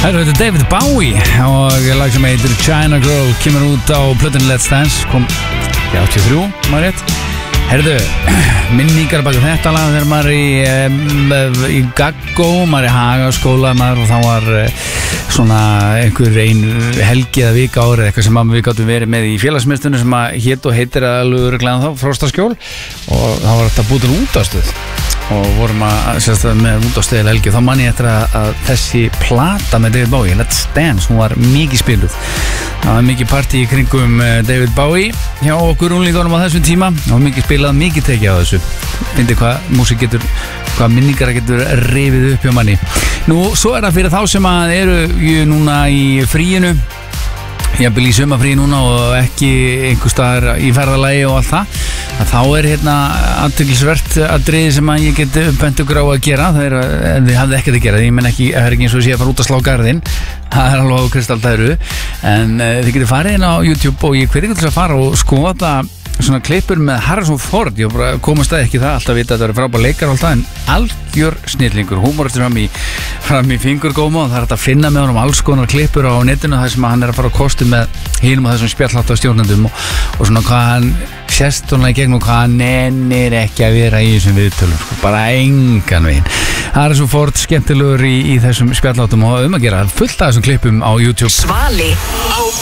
Þetta er David Bowie og lag sem heitir China Girl kemur út á plötunni Let's Dance, kom 83, maður rétt. Herðu, minningar baka þetta lag þegar maður í Gaggó, maður í Hagaskóla maður, og þá var svona einhver ein helgi eða vika árið eitthvað sem við gáttum verið með í félagsmiðstunni sem hét og heitir alveg glæðan þá, Frostaskjól, og þá var þetta búið útastöð og vorum að sérstæða með útastöðil helgi, þá man ég eftir að þessi plata með David Bowie, Let's Dance, hún var mikið spiluð. Það var mikið partí í kringum David Bowie hjá okkur unglingunum á þessum tíma og mikið spilað, mikið tekið á þessu. Fyndi hvað músík getur, hvað minningar getur rifið upp hjá manni. Nú, svo er það fyrir þá sem að eru núna í fríinu, jafnvel í sumarfríi núna og ekki einhver staðar í ferðalagi og allt það, að þá er hérna athyglisvert atriði sem að ég get bent ykkur á að gera. Það er, en þið hafði ekkert að gera, ég menn ekki, það er ekki eins og sé að fara út að slá garðinn, það er alveg á kristalltæru, en þið getur farið inn á YouTube og ég hver ykkur til að fara og skoða svona klippur með Harrison Ford. Ég bara komast að ekki það, alltaf vita að það eru frábær leikar og alltaf, en algjör snillingur, húmoristur fram í fingurgóma, og það er hægt að finna með honum alls konar klippur á netinu þar sem hann er að fara á kosti með hinum og þessum spjallháttastjórnendum og svona hvað hann sést svona í gegn og hvað hann nennir ekki að vera í þessum viðtölum, sko, bara engan veginn. Harrison Ford skemmtilegur í þessum spjallháttum og að gera fullt af þessum klippum á YouTube. Svali